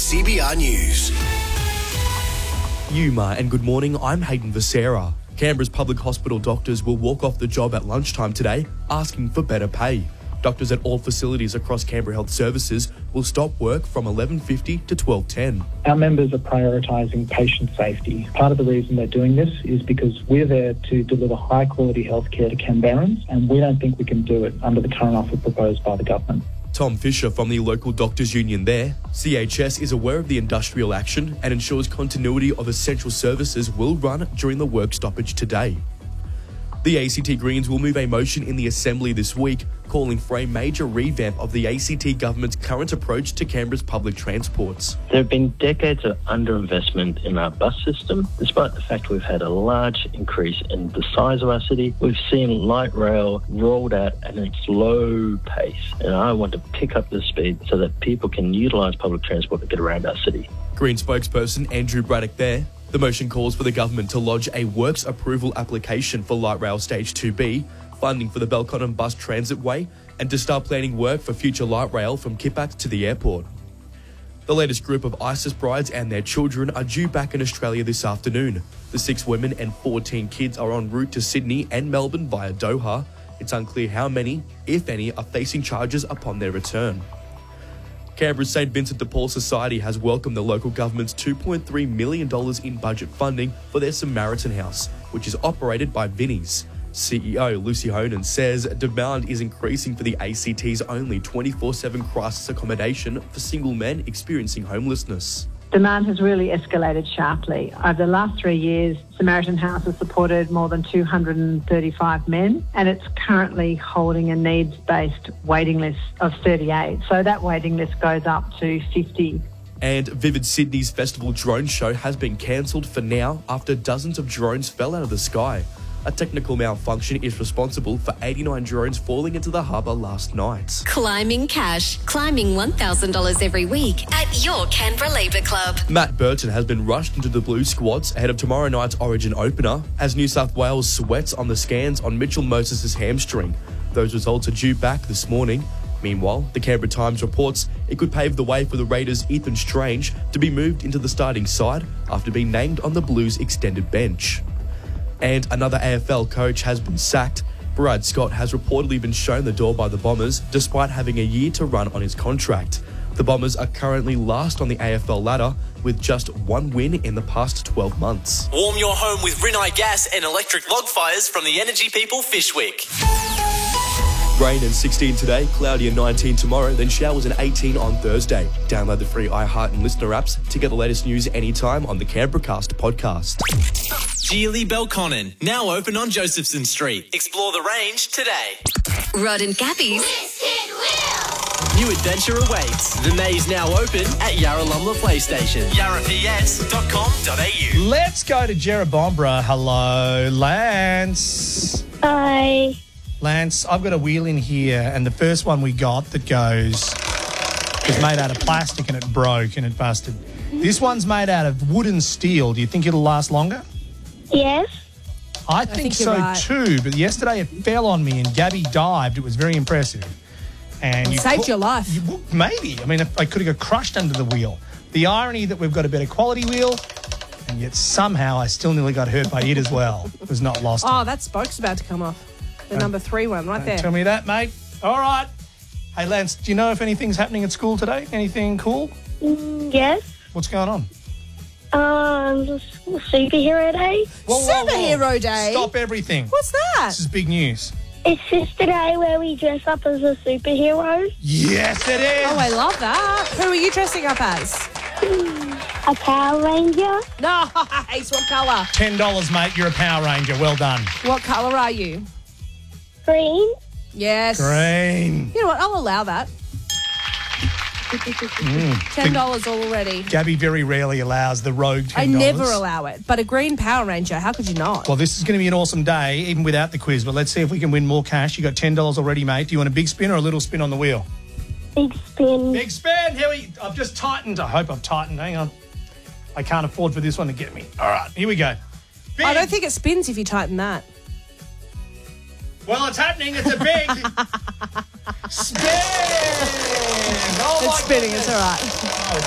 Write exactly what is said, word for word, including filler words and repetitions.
C B R News. Yuma, and good morning, I'm Hayden Visera. Canberra's public hospital doctors will walk off the job at lunchtime today, asking for better pay. Doctors at all facilities across Canberra Health Services will stop work from eleven fifty to twelve ten. Our members are prioritising patient safety. Part of the reason they're doing this is because we're there to deliver high-quality healthcare to Canberrans, and we don't think we can do it under the current offer proposed by the government. Tom Fisher from the local doctors' union there. C H S is aware of the industrial action and ensures continuity of essential services will run during the work stoppage today. The A C T Greens will move a motion in the Assembly this week calling for a major revamp of the A C T government's current approach to Canberra's public transports. There have been decades of underinvestment in our bus system. Despite the fact we've had a large increase in the size of our city, we've seen light rail rolled out at a slow pace. And I want to pick up the speed so that people can utilise public transport to get around our city. Green spokesperson Andrew Braddock there. The motion calls for the government to lodge a works approval application for Light Rail Stage two B, funding for the Belconnen Bus Transit Way, and to start planning work for future light rail from Kippax to the airport. The latest group of ISIS brides and their children are due back in Australia this afternoon. The six women and fourteen kids are en route to Sydney and Melbourne via Doha. It's unclear how many, if any, are facing charges upon their return. Canberra's St Vincent de Paul Society has welcomed the local government's two point three million dollars in budget funding for their Samaritan House, which is operated by Vinnie's. C E O Lucy Honan says demand is increasing for the A C T's only twenty-four seven crisis accommodation for single men experiencing homelessness. Demand has really escalated sharply. Over the last three years, Samaritan House has supported more than two hundred thirty-five men, and it's currently holding a needs-based waiting list of thirty-eight. So that waiting list goes up to fifty. And Vivid Sydney's festival drone show has been cancelled for now after dozens of drones fell out of the sky. A technical malfunction is responsible for eighty-nine drones falling into the harbour last night. Climbing cash. Climbing one thousand dollars every week at your Canberra Labour Club. Matt Burton has been rushed into the Blue squads ahead of tomorrow night's Origin opener as New South Wales sweats on the scans on Mitchell Moses' hamstring. Those results are due back this morning. Meanwhile, the Canberra Times reports it could pave the way for the Raiders' Ethan Strange to be moved into the starting side after being named on the Blues' extended bench. And another A F L coach has been sacked. Brad Scott has reportedly been shown the door by the Bombers despite having a year to run on his contract. The Bombers are currently last on the A F L ladder with just one win in the past twelve months. Warm your home with Rinnai gas and electric log fires from the Energy People Fish Week. Rain and sixteen today, cloudy and nineteen tomorrow, then showers and eighteen on Thursday. Download the free iHeart and Listener apps to get the latest news anytime on the Canberracast podcast. Geely Belconnen, now open on Josephson Street. Explore the range today. Rod and Gabby's New adventure awaits. The maze now open at Yarralumla PlayStation. yarra p s dot com dot a u. Let's go to Jerrabomberra. Hello, Lance. Hi. Lance, I've got a wheel in here, and the first one we got that goes is made out of plastic and it broke and it busted. This one's made out of wood and steel. Do you think it'll last longer? Yes. I think, think so you're right. too, but yesterday it fell on me and Gabby dived. It was very impressive. And It you saved put- your life. You, well, maybe. I mean, if I could have got crushed under the wheel. The irony that we've got a better quality wheel, and yet somehow I still nearly got hurt by it as well. It was not lost. Oh, that spoke's about to come off. The number three one right there. Tell me that, mate. All right. Hey, Lance, do you know if anything's happening at school today? Anything cool? Mm, yes. What's going on? Um, superhero day. Whoa, whoa, whoa. Superhero day? Stop everything. What's that? This is big news. It's just the day where we dress up as a superhero. Yes, it is. Oh, I love that. Who are you dressing up as? A Power Ranger. Nice. What colour? ten dollars, mate. You're a Power Ranger. Well done. What colour are you? Green. Yes. Green. You know what? I'll allow that. ten dollars already. Gabby very rarely allows the rogue I ten dollars. never allow it. But a green Power Ranger, how could you not? Well, this is going to be an awesome day, even without the quiz. But let's see if we can win more cash. You got ten dollars already, mate. Do you want a big spin or a little spin on the wheel? Big spin. Big spin. Here we. I've just tightened. I hope I've tightened. Hang on. I can't afford for this one to get me. All right, here we go. Big. I don't think it spins if you tighten that. Well, it's happening. It's a big spin. Oh, It's my spinning. goodness. It's all right.